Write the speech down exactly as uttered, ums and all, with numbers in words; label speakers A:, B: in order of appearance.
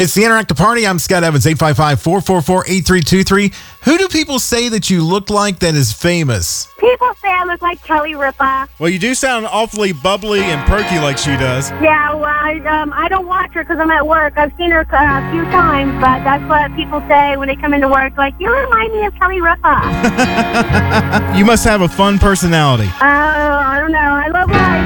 A: It's the Interactive Party. I'm Scott Evans, eight five five, four four four, eight three two three. Who do people say that you look like that is famous?
B: People say I look like Kelly Ripa.
C: Well, you do sound awfully bubbly and perky like she does.
B: Yeah, well, I, um, I don't watch her because I'm at work. I've seen her uh, a few times, but that's what people say when they come into work. Like, you remind me of Kelly Ripa.
C: You must have a fun personality.
B: Oh, I don't know. I love life.